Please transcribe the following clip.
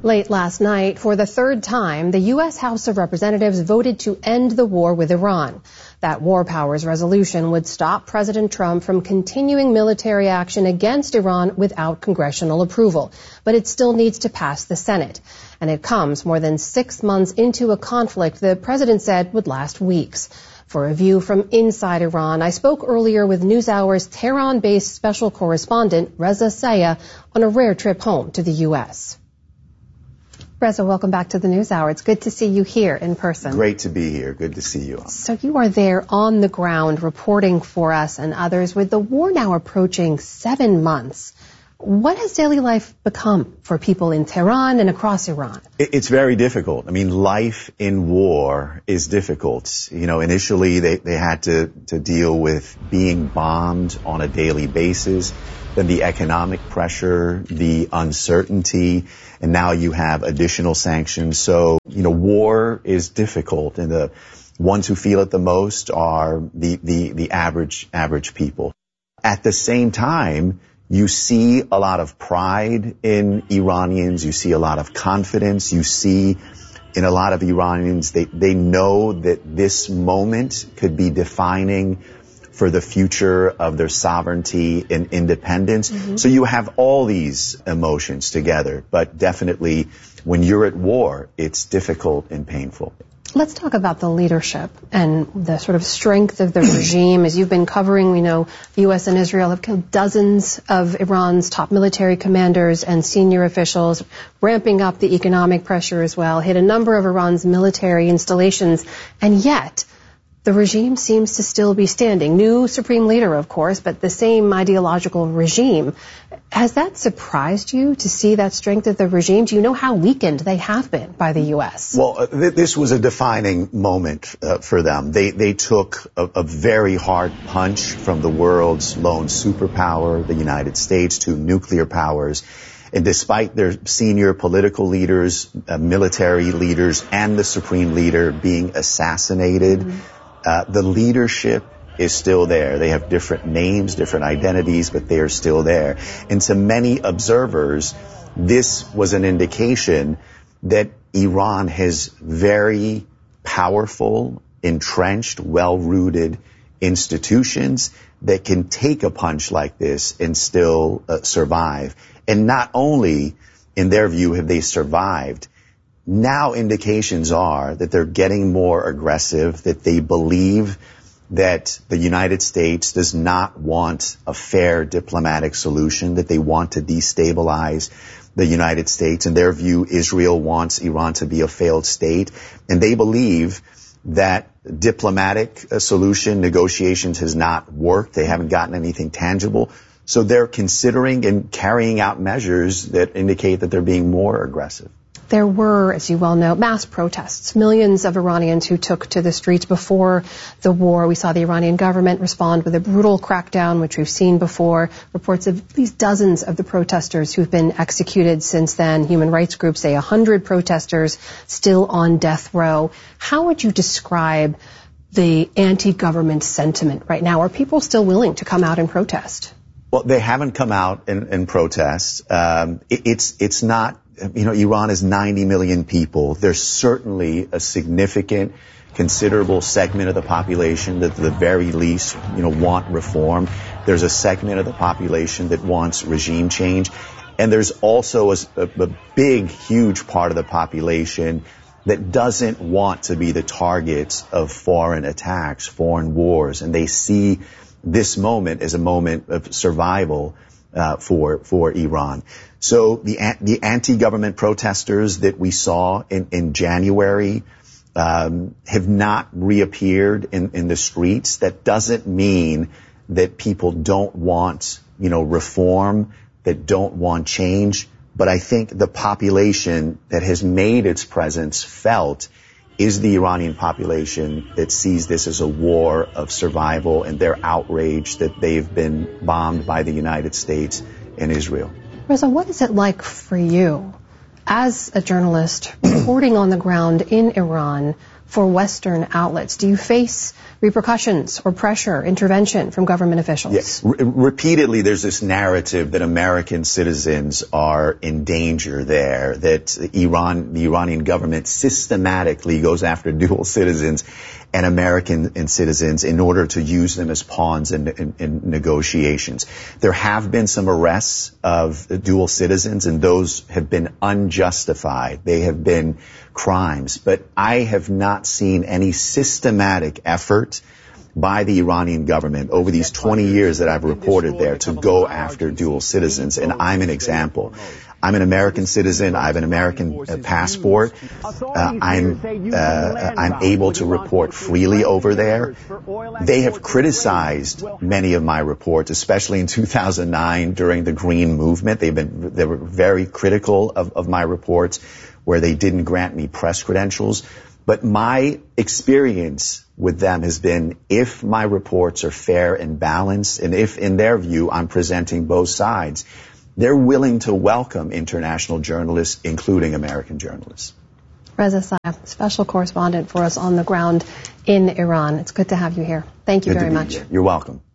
Late last night, for the third time, the U.S. House of Representatives voted to end the war with Iran. That war powers resolution would stop President Trump from continuing military action against Iran without congressional approval. But it still needs to pass the Senate. And it comes more than 6 months into a conflict the president said would last weeks. For a view from inside Iran, I spoke earlier with NewsHour's Tehran-based special correspondent Reza Sayah on a rare trip home to the U.S. Reza, welcome back to the NewsHour. It's good to see you here in person. Great to be here. Good to see you. So you are there on the ground reporting for us and others. With the war now approaching 7 months, what has daily life become for people in Tehran and across Iran? It's very difficult. I mean, life in war is difficult. You know, initially they had to deal with being bombed on a daily basis, then the economic pressure, the uncertainty, and now you have additional sanctions. So, you know, war is difficult, and the ones who feel it the most are the average people. At the same time, you see a lot of pride in Iranians. You see a lot of confidence. You see in a lot of Iranians, they know that this moment could be defining for the future of their sovereignty and independence. Mm-hmm. So you have all these emotions together. But definitely, when you're at war, it's difficult and painful. Let's talk about the leadership and the sort of strength of the regime. As you've been covering, we know the U.S. and Israel have killed dozens of Iran's top military commanders and senior officials, ramping up the economic pressure as well, hit a number of Iran's military installations, and yet the regime seems to still be standing. New supreme leader, of course, but the same ideological regime. Has that surprised you to see that strength of the regime? Do you know how weakened they have been by the U.S.? Well, this was a defining moment for them. They took a very hard punch from the world's lone superpower, the United States, to nuclear powers. And despite their senior political leaders, military leaders, and the supreme leader being assassinated, the leadership is still there. They have different names, different identities, but they are still there. And to many observers, this was an indication that Iran has very powerful, entrenched, well-rooted institutions that can take a punch like this and still survive. And not only, in their view, have they survived, now indications are that they're getting more aggressive, that they believe that the United States does not want a fair diplomatic solution, that they want to destabilize the United States. In their view, Israel wants Iran to be a failed state, and they believe that diplomatic solution, negotiations has not worked. They haven't gotten anything tangible. So they're considering and carrying out measures that indicate that they're being more aggressive. There were, as you well know, mass protests. Millions of Iranians who took to the streets before the war. We saw the Iranian government respond with a brutal crackdown, which we've seen before. Reports of at least dozens of the protesters who've been executed since then. Human rights groups say 100 protesters still on death row. How would you describe the anti-government sentiment right now? Are people still willing to come out and protest? Well, they haven't come out and protest. It's not. You know, Iran is 90 million people. There's certainly a significant, considerable segment of the population that at the very least, you know, want reform. There's a segment of the population that wants regime change. And there's also a big, huge part of the population that doesn't want to be the targets of foreign attacks, foreign wars. And they see this moment as a moment of survival for Iran. So the anti-government protesters that we saw in January have not reappeared in the streets. That doesn't mean that people don't want, you know, reform, that don't want change. But I think the population that has made its presence felt is the Iranian population that sees this as a war of survival, and they're outraged that they've been bombed by the United States and Israel. Reza, what is it like for you as a journalist reporting on the ground in Iran for Western outlets. Do you face repercussions or pressure, intervention from government officials? Yes. Repeatedly, there's this narrative that American citizens are in danger there, that the Iranian government systematically goes after dual citizens and American citizens in order to use them as pawns in negotiations. There have been some arrests of dual citizens, and those have been unjustified. They have been crimes. But I have not seen any systematic effort by the Iranian government over these 20 years that I've reported there to go after dual citizens, and I'm an example. I'm an American citizen. I have an American passport. I'm able to report freely over there. They have criticized many of my reports, especially in 2009 during the Green Movement. They were very critical of my reports, where they didn't grant me press credentials. But my experience with them has been, if my reports are fair and balanced, and if, in their view, I'm presenting both sides, they're willing to welcome international journalists, including American journalists. Reza Sayegh, special correspondent for us on the ground in Iran. It's good to have you here. Thank you very much. You're welcome.